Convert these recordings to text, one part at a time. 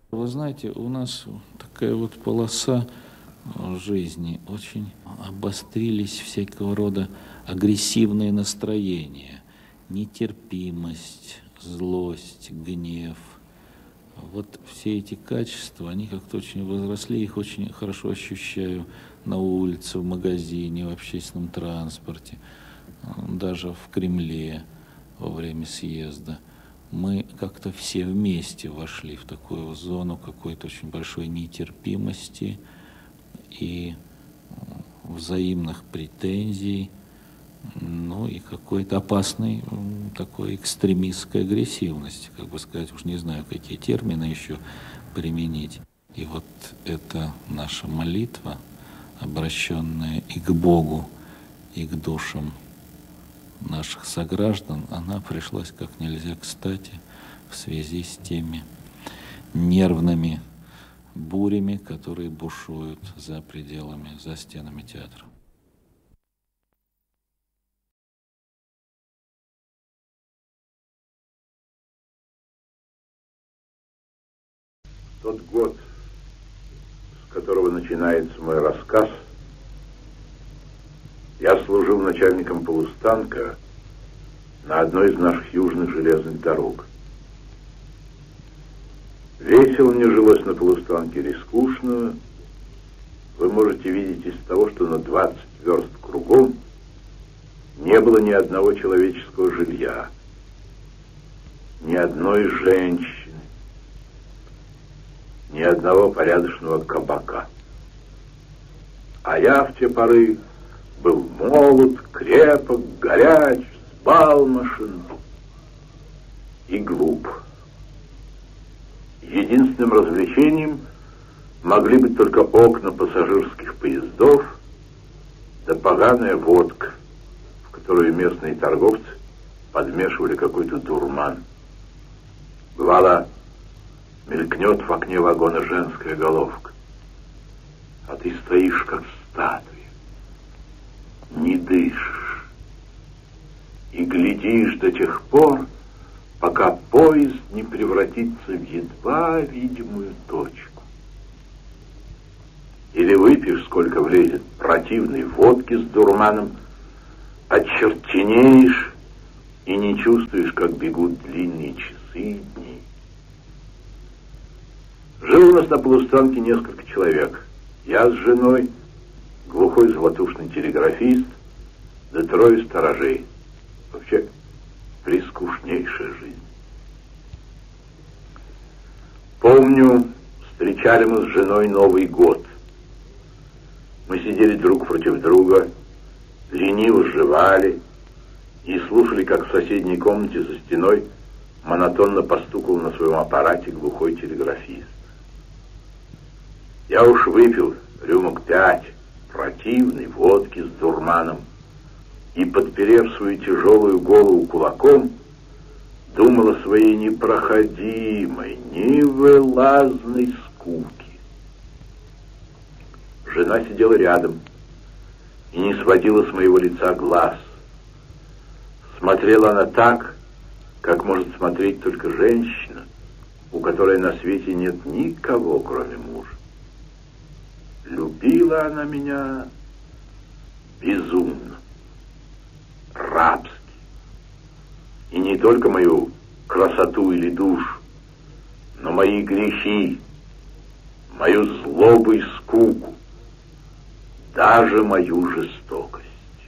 Вы знаете, у нас такая вот полоса жизни, очень обострились всякого рода агрессивные настроения, нетерпимость, злость, гнев. Вот все эти качества, они как-то очень возросли, их очень хорошо ощущаю на улице, в магазине, в общественном транспорте, даже в Кремле во время съезда. Мы как-то все вместе вошли в такую зону какой-то очень большой нетерпимости и взаимных претензий, ну и какой-то опасной такой экстремистской агрессивности, как бы сказать, уж не знаю, какие термины еще применить. И вот эта наша молитва, обращенная и к Богу, и к душам наших сограждан, она пришлась как нельзя кстати в связи с теми нервными бурями, которые бушуют за пределами, за стенами театра. Тот год, с которого начинается мой рассказ, я служил начальником полустанка на одной из наших южных железных дорог. Весело мне жилось на полустанке или скучно, вы можете видеть из того, что на 20 верст кругом не было ни одного человеческого жилья, ни одной женщины, ни одного порядочного кабака. А я в те поры был молод, крепок, горяч, взбалмошен и глуп. Единственным развлечением могли быть только окна пассажирских поездов да поганая водка, в которую местные торговцы подмешивали какой-то дурман. Бывало, мелькнет в окне вагона женская головка, а ты стоишь как статуя, не дышишь и глядишь до тех пор, пока поезд не превратится в едва видимую точку. Или выпьешь, сколько влезет противной водки с дурманом, очертенеешь и не чувствуешь, как бегут длинные часы и дни. Жил у нас на полустанке несколько человек. Я с женой, глухой золотушный телеграфист, да трое сторожей. Вообще, прескучнейшая жизнь. Помню, встречали мы с женой Новый год. Мы сидели друг против друга, лениво жевали и слушали, как в соседней комнате за стеной монотонно постукал на своем аппарате глухой телеграфист. Я уж выпил рюмок 5 противной водки с дурманом и, подперев свою тяжелую голову кулаком, думал о своей непроходимой, невылазной скуке. Жена сидела рядом и не сводила с моего лица глаз. Смотрела она так, как может смотреть только женщина, у которой на свете нет никого, кроме мужа. Любила она меня безумно, рабски. И не только мою красоту или душу, но мои грехи, мою злобу и скуку, даже мою жестокость.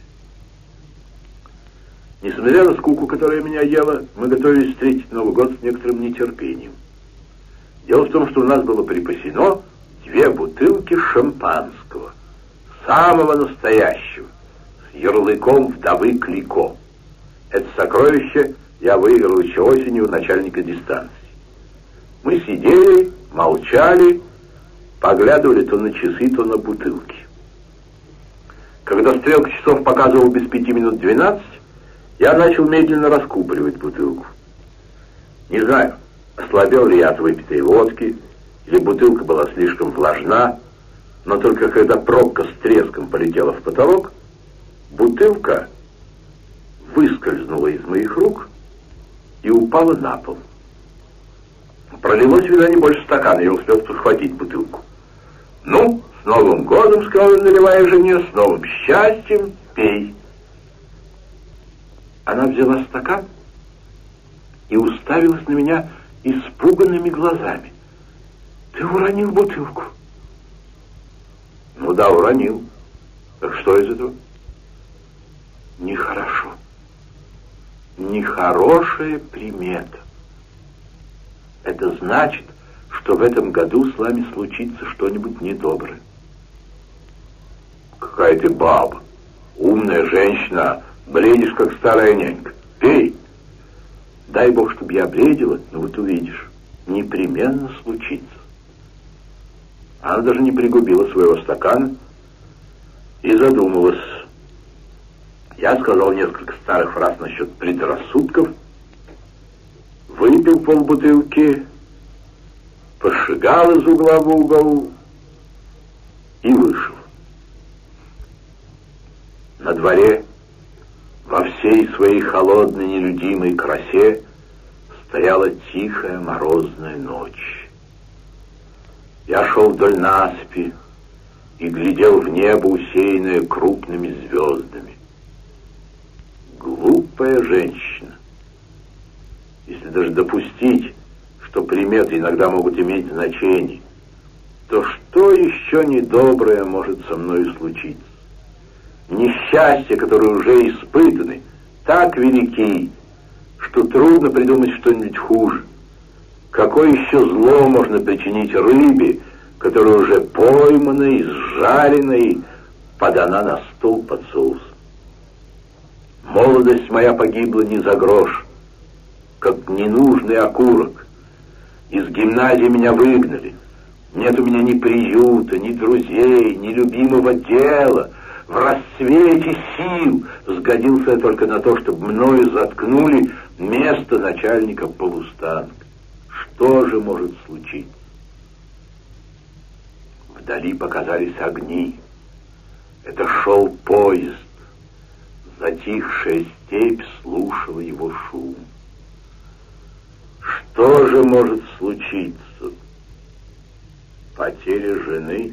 Несмотря на скуку, которая меня ела, мы готовились встретить Новый год с некоторым нетерпением. Дело в том, что у нас было припасено 2 бутылки шампанского, самого настоящего, с ярлыком вдовы Клико. Это сокровище я выиграл еще осенью у начальника дистанции. Мы сидели, молчали, поглядывали то на часы, то на бутылки. Когда стрелка часов показывала без 5 минут 12, я начал медленно раскупоривать бутылку. Не знаю, ослабел ли я от выпитой водки, или бутылка была слишком влажна, но только когда пробка с треском полетела в потолок, бутылка выскользнула из моих рук и упала на пол. Пролилось, видно, не больше стакана, я успел подхватить бутылку. «Ну, с Новым годом», — сказал, наливая жене, — «с новым счастьем, пей». Она взяла стакан и уставилась на меня испуганными глазами. «Ты уронил бутылку?» «Ну да, уронил. Так что из этого?» «Нехорошо. Нехорошая примета. Это значит, что в этом году с вами случится что-нибудь недоброе». «Какая ты баба, умная женщина, бредишь, как старая нянька. Пей». «Дай Бог, чтобы я бредила, но вот увидишь, непременно случится». Она даже не пригубила своего стакана и задумалась. Я сказал несколько старых фраз насчет предрассудков, выпил полбутылки, пошагал из угла в угол и вышел. На дворе во всей своей холодной нелюдимой красе стояла тихая морозная ночь. Я шел вдоль насыпи и глядел в небо, усеянное крупными звездами. Глупая женщина. Если даже допустить, что приметы иногда могут иметь значение, то что еще недоброе может со мной случиться? Несчастья, которые уже испытаны, так велики, что трудно придумать что-нибудь хуже. Какое еще зло можно причинить рыбе, которая уже поймана и сжарена и подана на стол под соусом? Молодость моя погибла не за грош, как ненужный окурок. Из гимназии меня выгнали. Нет у меня ни приюта, ни друзей, ни любимого дела. В расцвете сил сгодился я только на то, чтобы мною заткнули место начальника полустанка. Что же может случиться? Вдали показались огни. Это шел поезд. Затихшая степь слушала его шум. Что же может случиться? Потеря жены?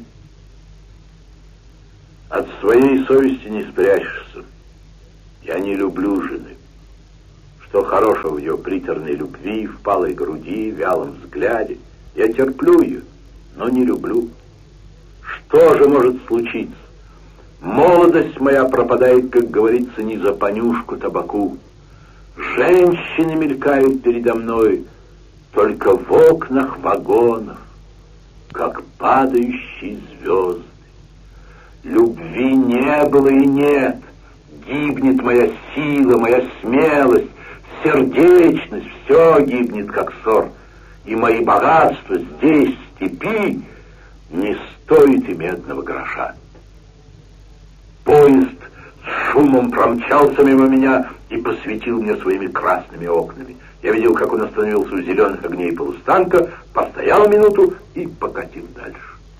От своей совести не спрячешься. Я не люблю жены. Что хорошего в ее приторной любви, впалой груди, вялом взгляде? Я терплю ее, но не люблю. Что же может случиться? Молодость моя пропадает, как говорится, не за понюшку табаку. Женщины мелькают передо мной только в окнах вагонов, как падающие звезды. Любви не было и нет. Гибнет моя сила, моя смелость, сердечность, все гибнет, как ссор. И мои богатства здесь, в степи, не стоят и медного гроша. Поезд с шумом промчался мимо меня и посветил мне своими красными окнами. Я видел, как он остановился у зеленых огней полустанка, постоял минуту и покатил дальше.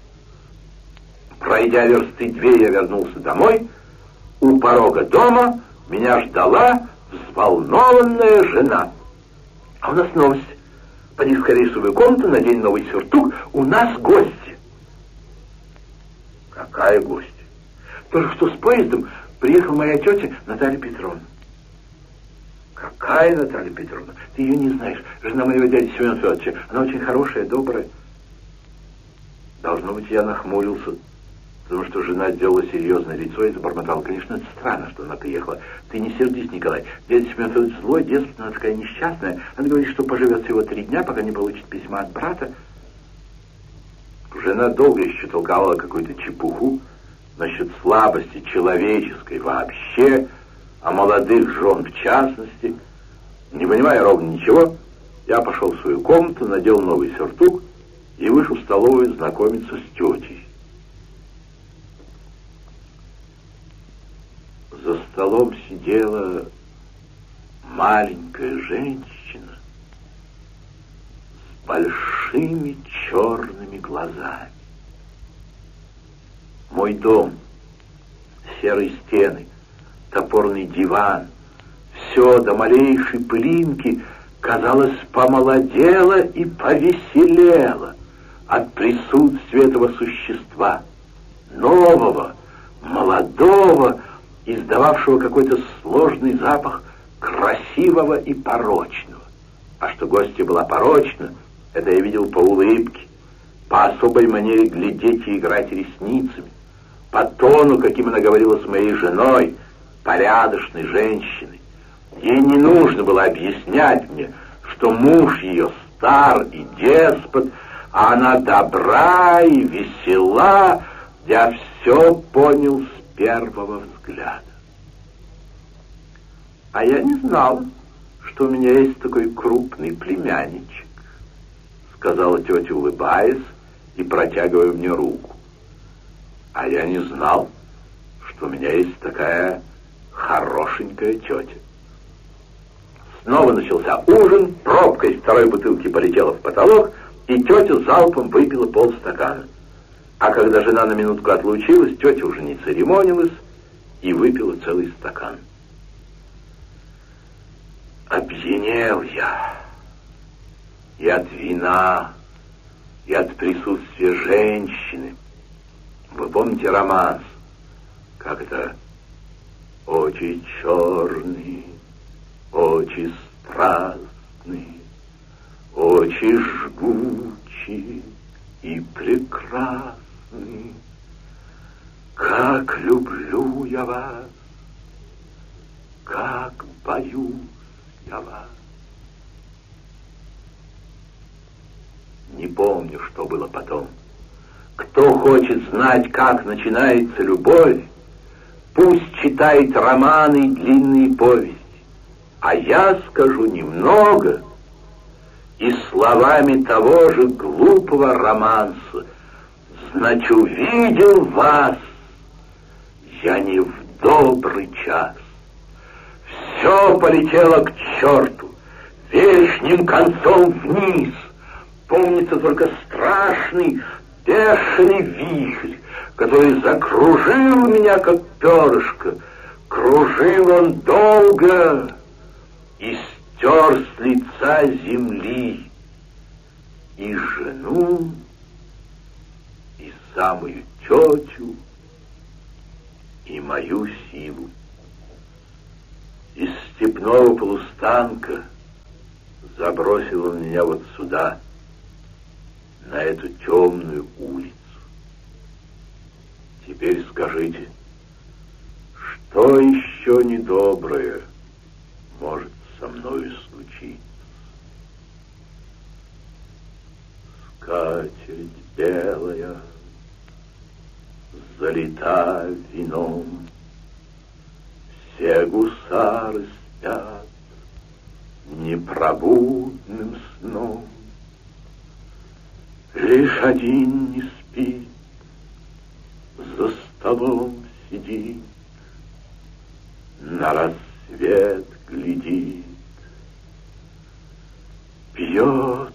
Пройдя версты 2, я вернулся домой. У порога дома меня ждала взволнованная жена. А у нас новость. Поди скорее в свою комнату, надень новый сюртук. У нас гости. Какая гостья? Только что с поездом приехала моя тетя Наталья Петровна. Какая Наталья Петровна? Ты ее не знаешь. Жена моего дяди Семена Федоровича. Она очень хорошая, добрая. Должно быть, я нахмурился, потому что жена сделала серьезное лицо и забормотала. Конечно, это странно, что она приехала. Ты не сердись, Николай. Дядя Семен Федорович злой, деспот, она такая несчастная. Она говорит, что поживет всего 3 дня, пока не получит письма от брата. Жена долго еще толковала какую-то чепуху насчет слабости человеческой вообще, а молодых жен в частности. Не понимая ровно ничего, я пошел в свою комнату, надел новый сюртук и вышел в столовую знакомиться с тетей. За столом сидела маленькая женщина с большими черными глазами. Мой дом, серые стены, топорный диван, все до малейшей пылинки казалось, помолодела и повеселела от присутствия этого существа, нового, молодого, издававшего какой-то сложный запах красивого и порочного. А что гостья была порочна, это я видел по улыбке, по особой манере глядеть и играть ресницами, по тону, каким она говорила с моей женой, порядочной женщиной. Ей не нужно было объяснять мне, что муж ее стар и деспот, а она добра и весела. Я все понял с первого взгляда. А я не знала, что у меня есть такой крупный племянничек, сказала тетя, улыбаясь и протягивая мне руку. А я не знал, что у меня есть такая хорошенькая тетя. Снова начался ужин, пробка из второй бутылки полетела в потолок, и тетя залпом выпила полстакана. А когда жена на минутку отлучилась, тетя уже не церемонилась и выпила целый стакан. Опьянел я и от вина, и от присутствия женщины. Вы помните романс? Как это? Очи черные, очи страстные, очи жгучие и прекрасные. Как люблю я вас, как боюсь я вас. Не помню, что было потом. Кто хочет знать, как начинается любовь, пусть читает романы и длинные повести. А я скажу немного и словами того же глупого романса. Значит, увидел вас я не в добрый час. Все полетело к черту, верхним концом вниз. Помнится только страшный, бешеный вихрь, который закружил меня, как перышко. Кружил он долго и стер с лица земли и жену, и самую тетю, и мою силу. Из степного полустанка забросил он меня вот сюда, на эту темную улицу. Теперь скажите, что еще недоброе может со мною случиться? Скатерть белая залита вином, все гусары спят непробудным сном. Лишь один не спит, за столом сидит, на рассвет глядит, пьет